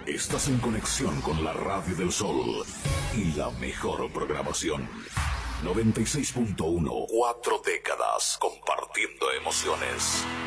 Estás en conexión con la Radio del Sol y la mejor programación. 96.1, 4 décadas compartiendo emociones.